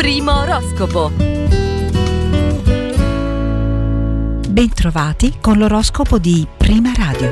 Primo oroscopo. Bentrovati con l'oroscopo di Prima Radio.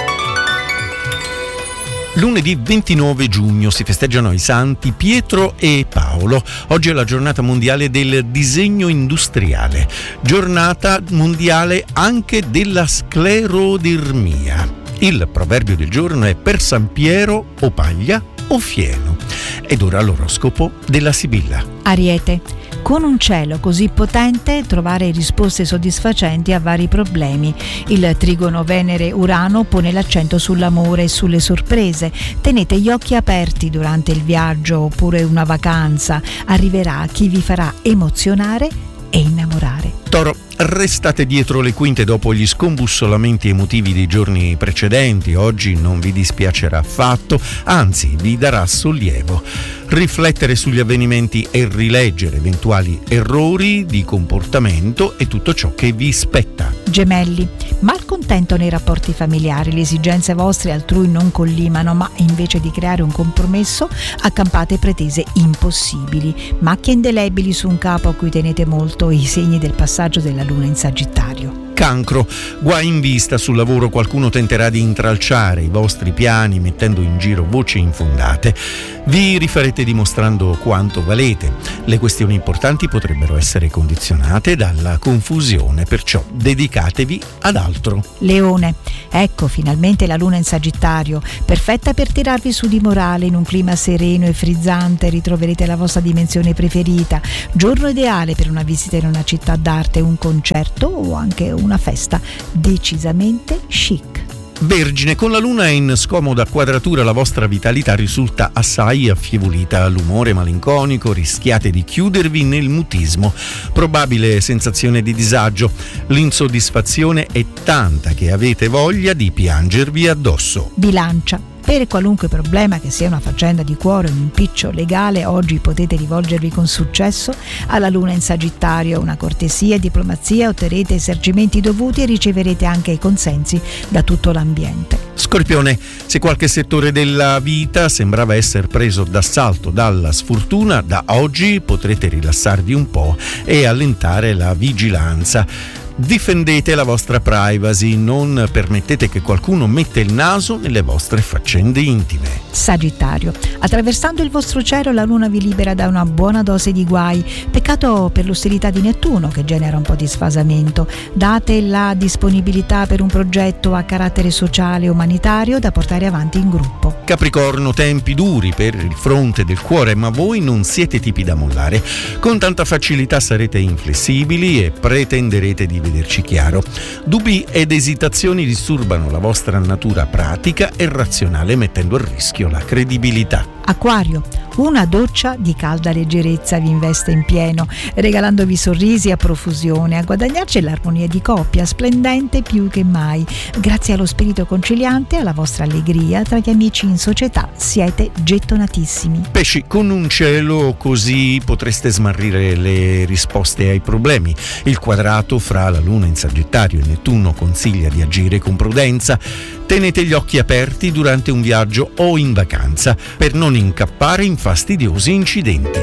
Lunedì 29 giugno si festeggiano i santi Pietro e Paolo. Oggi è la giornata mondiale del disegno industriale, giornata mondiale anche della sclerodermia. Il proverbio del giorno è: per San Piero o paglia o fieno. Ed ora l'oroscopo della Sibilla. Ariete. Con un cielo così potente trovare risposte soddisfacenti a vari problemi. Il trigono Venere-Urano pone l'accento sull'amore e sulle sorprese. Tenete gli occhi aperti durante il viaggio oppure una vacanza. Arriverà chi vi farà emozionare e innamorare. Toro, restate dietro le quinte dopo gli scombussolamenti emotivi dei giorni precedenti. Oggi non vi dispiacerà affatto, anzi vi darà sollievo. Riflettere sugli avvenimenti e rileggere eventuali errori di comportamento è tutto ciò che vi spetta. Gemelli. Malcontento nei rapporti familiari, le esigenze vostre altrui non collimano, ma invece di creare un compromesso accampate pretese impossibili. Macchie indelebili su un capo a cui tenete molto, i segni del passaggio della luna in Sagittario. Cancro, guai in vista sul lavoro, qualcuno tenterà di intralciare i vostri piani mettendo in giro voci infondate. Vi rifarete dimostrando quanto valete. Le questioni importanti potrebbero essere condizionate dalla confusione, perciò dedicatevi ad altro. Leone. Ecco finalmente la luna in Sagittario, perfetta per tirarvi su di morale. In un clima sereno e frizzante ritroverete la vostra dimensione preferita. Giorno ideale per una visita in una città d'arte, un concerto o anche una festa decisamente chic. Vergine, con la luna in scomoda quadratura la vostra vitalità risulta assai affievolita. L'umore malinconico, rischiate di chiudervi nel mutismo. Probabile sensazione di disagio. L'insoddisfazione è tanta che avete voglia di piangervi addosso. Bilancia. Per qualunque problema, che sia una faccenda di cuore o un impiccio legale, oggi potete rivolgervi con successo alla luna in Sagittario. Una cortesia e diplomazia, otterrete i esercimenti dovuti e riceverete anche i consensi da tutto l'ambiente. Scorpione, se qualche settore della vita sembrava essere preso d'assalto dalla sfortuna, da oggi potrete rilassarvi un po' e allentare la vigilanza. Difendete la vostra privacy, non permettete che qualcuno metta il naso nelle vostre faccende intime. Sagittario. Attraversando il vostro cielo la luna vi libera da una buona dose di guai. Peccato per l'ostilità di Nettuno che genera un po' di sfasamento. Date la disponibilità per un progetto a carattere sociale e umanitario da portare avanti in gruppo. Capricorno, tempi duri per il fronte del cuore, ma voi non siete tipi da mollare. Con tanta facilità sarete inflessibili e pretenderete di vederci chiaro. Dubbi ed esitazioni disturbano la vostra natura pratica e razionale, mettendo a rischio la credibilità. Acquario. Una doccia di calda leggerezza vi investe in pieno, regalandovi sorrisi a profusione. A guadagnarci l'armonia di coppia, splendente più che mai. Grazie allo spirito conciliante e alla vostra allegria tra gli amici in società siete gettonatissimi. Pesci, con un cielo così potreste smarrire le risposte ai problemi. Il quadrato fra la luna in Sagittario e Nettuno consiglia di agire con prudenza. Tenete gli occhi aperti durante un viaggio o in vacanza per non incappare in fastidiosi incidenti.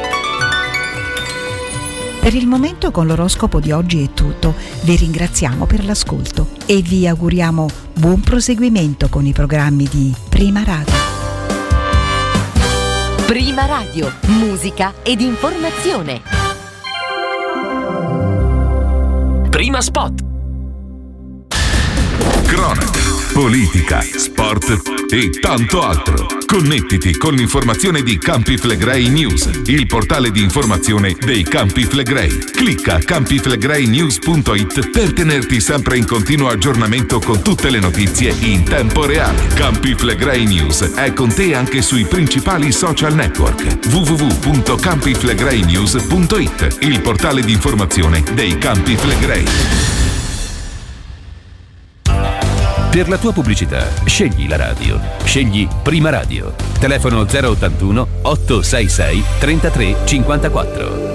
Per il momento con l'oroscopo di oggi è tutto. Vi ringraziamo per l'ascolto e vi auguriamo buon proseguimento con i programmi di Prima Radio. Prima Radio, musica ed informazione. Prima Spot. Cronaca, politica, sport e tanto altro. Connettiti con l'informazione di Campi Flegrei News, il portale di informazione dei Campi Flegrei. Clicca campiflegreinews.it per tenerti sempre in continuo aggiornamento con tutte le notizie in tempo reale. Campi Flegrei News è con te anche sui principali social network. www.campiflegreinews.it, il portale di informazione dei Campi Flegrei. Per la tua pubblicità, scegli la radio. Scegli Prima Radio. Telefono 081 866 3354.